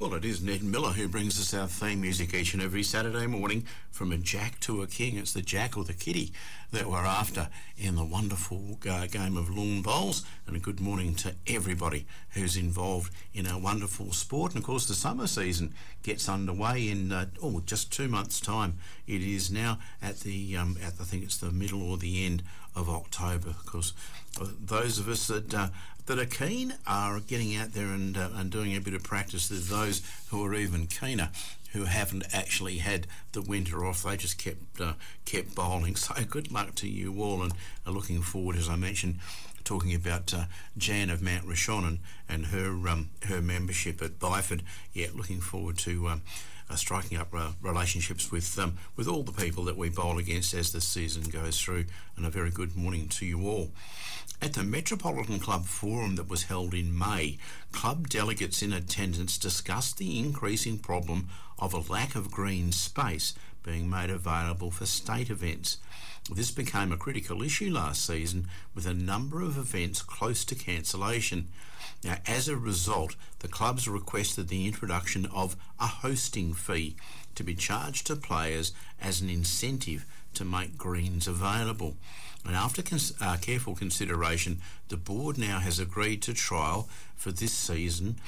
Well, it is Ned Miller who brings us our theme music each and every Saturday morning. From a Jack to a King, it's the Jack or the Kitty that we're after in the wonderful game of lawn bowls. And a good morning to everybody who's involved in our wonderful sport. And of course, the summer season gets underway in just 2 months' time. It is now at the I think it's the middle or the end of October. Of course, those of us that are keen are getting out there and doing a bit of practice. There's those who are even keener who haven't actually had the winter off. They just kept bowling. So good luck to you all, and are looking forward, as I mentioned, talking about Jan of Mount Rashon and her membership at Byford. Yeah, looking forward to striking up relationships with all the people that we bowl against as the season goes through. And a very good morning to you all. At the Metropolitan Club Forum that was held in May, club delegates in attendance discussed the increasing problem of a lack of green space being made available for state events. This became a critical issue last season, with a number of events close to cancellation. Now, as a result, the clubs requested the introduction of a hosting fee to be charged to players as an incentive to make greens available. And after careful consideration, the board now has agreed to trial for this season's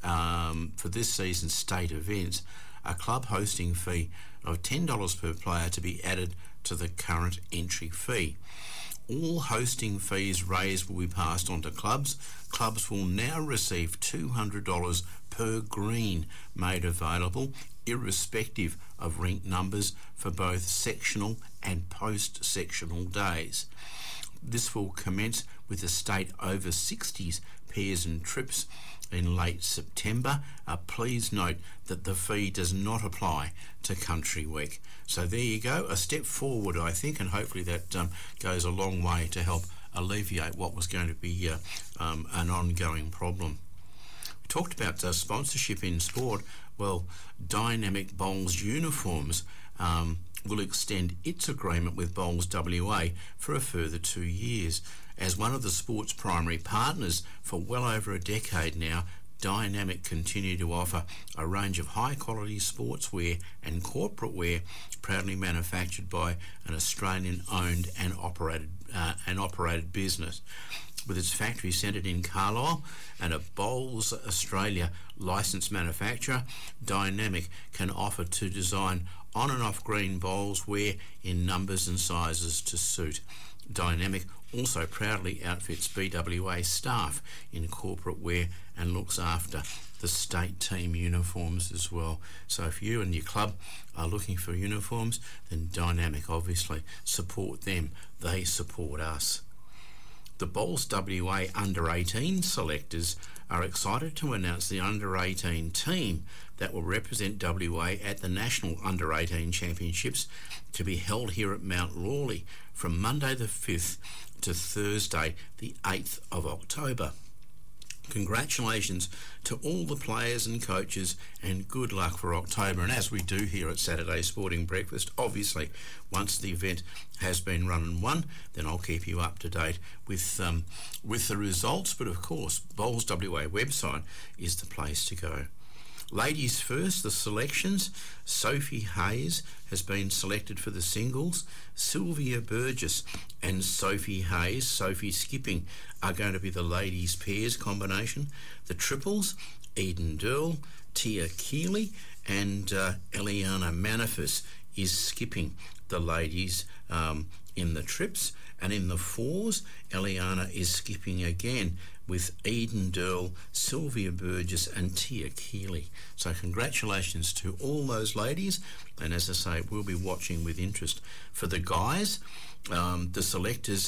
state events a club hosting fee of $10 per player to be added to the current entry fee. All hosting fees raised will be passed on to clubs. Clubs will now receive $200 per green made available, irrespective of rink numbers, for both sectional and post-sectional days. This will commence with the state over 60s pairs and trips in late September. Please note that the fee does not apply to Country Week. So there you go, a step forward, I think, and hopefully that goes a long way to help alleviate what was going to be an ongoing problem. We talked about sponsorship in sport. Well, Dynamic Bowls Uniforms will extend its agreement with Bowls WA for a further 2 years. As one of the sport's primary partners for well over a decade now, Dynamic continue to offer a range of high-quality sportswear and corporate wear proudly manufactured by an Australian-owned and operated business. With its factory centred in Carlisle and a Bowls Australia licensed manufacturer, Dynamic can offer to design on and off green bowls wear in numbers and sizes to suit. Dynamic also proudly outfits BWA staff in corporate wear and looks after the state team uniforms as well. So if you and your club are looking for uniforms, then Dynamic obviously support them. They support us. The Bowls WA Under-18 selectors are excited to announce the Under-18 team that will represent WA at the National Under-18 Championships to be held here at Mount Lawley from Monday the 5th to Thursday the 8th of October. Congratulations to all the players and coaches, and good luck for October. And as we do here at Saturday Sporting Breakfast, obviously once the event has been run and won, then I'll keep you up to date with the results. But of course, Bowls WA website is the place to go. Ladies first, the selections. Sophie Hayes has been selected for the singles. Sylvia Burgess and Sophie Hayes, Sophie skipping, are going to be the ladies' pairs combination. The triples, Eden Durl, Tia Keeley and Eliana Manifest is skipping the ladies in the trips. And in the fours, Eliana is skipping again with Eden Durl, Sylvia Burgess and Tia Keeley. So congratulations to all those ladies, and as I say, we'll be watching with interest. For the guys, the selectors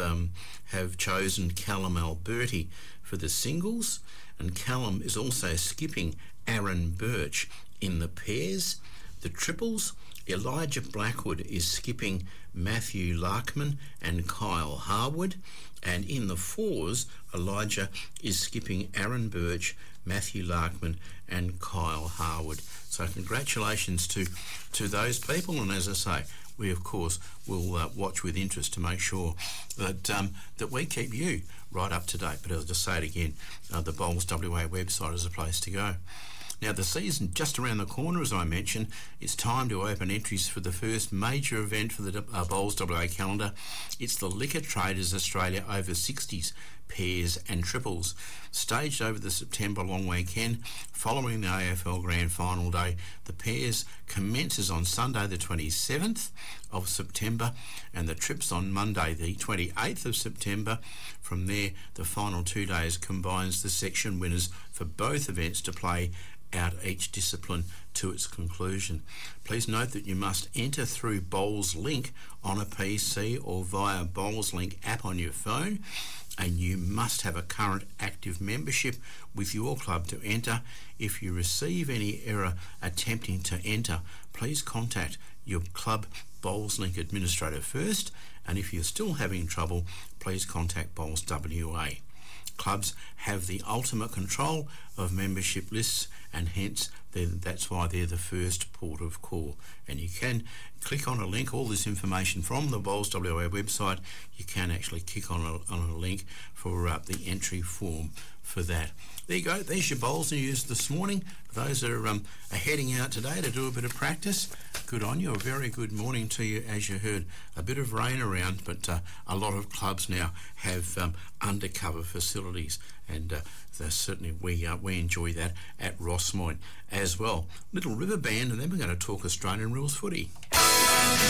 have chosen Callum Alberti for the singles, and Callum is also skipping Aaron Birch in the pairs. The triples, Elijah Blackwood is skipping Matthew Larkman and Kyle Harwood, and in the fours, Elijah is skipping Aaron Birch, Matthew Larkman and Kyle Harwood. So congratulations to those people, and as I say, we of course will watch with interest to make sure that we keep you right up to date. But I'll just say it again, the Bowls WA website is a place to go. Now, the season just around the corner, as I mentioned. It's time to open entries for the first major event for the Bowls WA calendar. It's the Liquor Traders Australia Over 60s pairs and triples, staged over the September long weekend following the AFL Grand Final Day. The pairs commences on Sunday the 27th of September and the trips on Monday the 28th of September. From there, the final 2 days combines the section winners for both events to play out each discipline to its conclusion. Please note that you must enter through Bowls Link on a PC or via Bowls Link app on your phone, and you must have a current active membership with your club to enter. If you receive any error attempting to enter, please contact your club Bowls Link administrator first, and if you're still having trouble, please contact Bowls WA. Clubs have the ultimate control of membership lists, and hence that's why they're the first port of call. And you can click on a link. All this information from the Bowls WA website, you can actually click on a link for the entry form for that. There you go. There's your bowls news this morning. Those are heading out today to do a bit of practice. Good on you. A very good morning to you. As you heard, a bit of rain around, but a lot of clubs now have undercover facilities, and certainly we enjoy that at Rossmoyne as well. Little River Band, and then we're going to talk Australian rules footy.